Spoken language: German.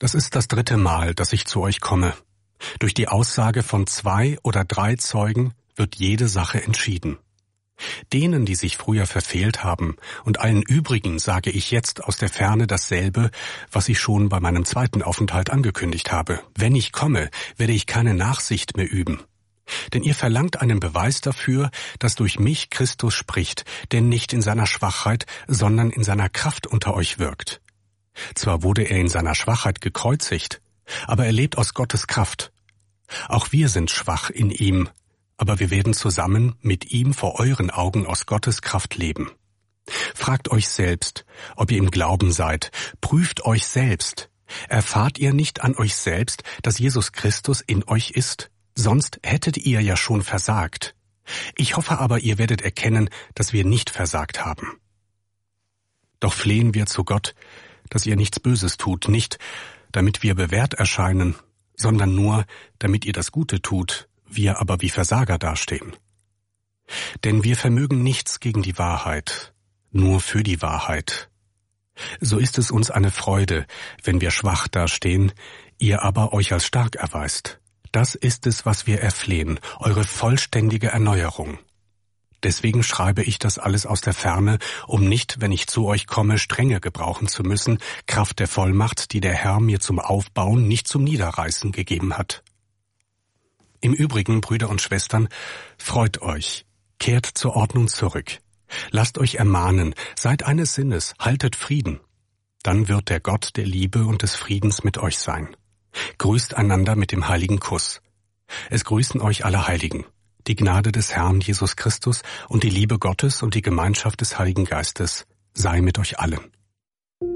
Das ist das 3. Mal, dass ich zu euch komme. Durch die Aussage von 2 oder 3 Zeugen wird jede Sache entschieden. Denen, die sich früher verfehlt haben, und allen übrigen sage ich jetzt aus der Ferne dasselbe, was ich schon bei meinem 2. Aufenthalt angekündigt habe. Wenn ich komme, werde ich keine Nachsicht mehr üben. Denn ihr verlangt einen Beweis dafür, dass durch mich Christus spricht, der nicht in seiner Schwachheit, sondern in seiner Kraft unter euch wirkt. Zwar wurde er in seiner Schwachheit gekreuzigt, aber er lebt aus Gottes Kraft. Auch wir sind schwach in ihm, aber wir werden zusammen mit ihm vor euren Augen aus Gottes Kraft leben. Fragt euch selbst, ob ihr im Glauben seid. Prüft euch selbst. Erfahrt ihr nicht an euch selbst, dass Jesus Christus in euch ist? Sonst hättet ihr ja schon versagt. Ich hoffe aber, ihr werdet erkennen, dass wir nicht versagt haben. Doch flehen wir zu Gott, dass ihr nichts Böses tut, nicht, damit wir bewährt erscheinen, sondern nur, damit ihr das Gute tut, wir aber wie Versager dastehen. Denn wir vermögen nichts gegen die Wahrheit, nur für die Wahrheit. So ist es uns eine Freude, wenn wir schwach dastehen, ihr aber euch als stark erweist. Das ist es, was wir erflehen, eure vollständige Erneuerung. Deswegen schreibe ich das alles aus der Ferne, um nicht, wenn ich zu euch komme, Strenge gebrauchen zu müssen, Kraft der Vollmacht, die der Herr mir zum Aufbauen, nicht zum Niederreißen gegeben hat. Im Übrigen, Brüder und Schwestern, freut euch, kehrt zur Ordnung zurück. Lasst euch ermahnen, seid eines Sinnes, haltet Frieden. Dann wird der Gott der Liebe und des Friedens mit euch sein. Grüßt einander mit dem heiligen Kuss. Es grüßen euch alle Heiligen. Die Gnade des Herrn Jesus Christus und die Liebe Gottes und die Gemeinschaft des Heiligen Geistes sei mit euch allen.